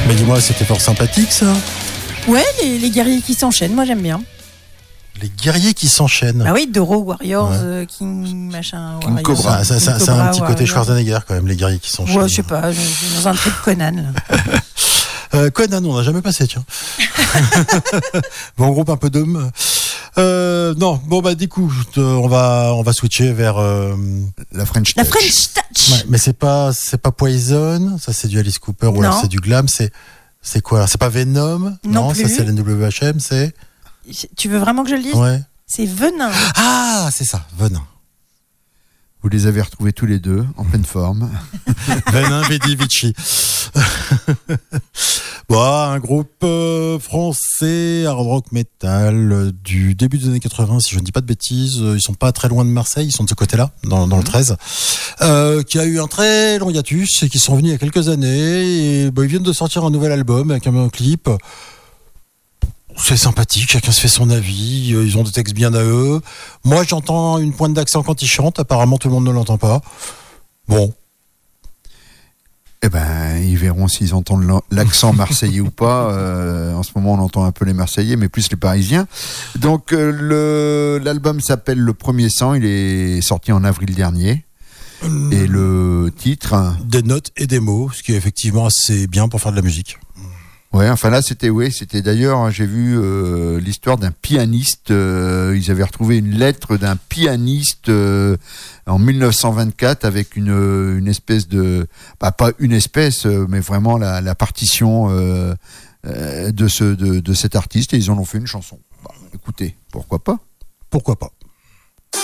Mais dis-moi, c'était fort sympathique ça. Ouais, les guerriers qui s'enchaînent, moi j'aime bien. Les guerriers qui s'enchaînent. Ah oui, Doro Warriors, King machin. King Warriors. Cobra. Ça, King c'est Cobra, un petit côté Warriors. Schwarzenegger quand même, les guerriers qui s'enchaînent. Ouais, je sais pas, je suis dans un truc Conan. Là. Conan, on n'a jamais passé, tiens. Bon groupe un peu d'hommes. Non, bon bah du coup, on va switcher vers. La French La Touch. French Touch. Ouais, mais c'est pas Poison, ça c'est du Alice Cooper ou Non. alors c'est du glam, c'est quoi? C'est pas Venom? Non ça plus. c'est l'NWHM, c'est. Tu veux vraiment que je le dise? Ouais. C'est Venin. Ah, c'est ça, Venin. Vous les avez retrouvés tous les deux, en pleine forme. Venin, Vidi, Vici. Bon, un groupe français, hard rock metal, du début des années 80, si je ne dis pas de bêtises. Ils sont pas très loin de Marseille, ils sont de ce côté-là, dans le 13. Qui a eu un très long hiatus et qui sont venus il y a quelques années. Et, ils viennent de sortir un nouvel album avec un clip. C'est sympathique, chacun se fait son avis, ils ont des textes bien à eux. Moi, j'entends une pointe d'accent quand ils chantent, apparemment tout le monde ne l'entend pas. Bon. Eh ben, ils verront s'ils entendent l'accent marseillais ou pas. En ce moment, on entend un peu les Marseillais, mais plus les Parisiens. Donc, l'album s'appelle Le Premier Sang, il est sorti en avril dernier. Et le titre... Des notes et des mots, ce qui est effectivement assez bien pour faire de la musique. Ouais, enfin là, c'était d'ailleurs, hein, j'ai vu l'histoire d'un pianiste. Ils avaient retrouvé une lettre d'un pianiste en 1924 avec une espèce de, pas une espèce, mais vraiment la partition de cet artiste, et ils en ont fait une chanson. Écoutez, pourquoi pas? Pourquoi pas?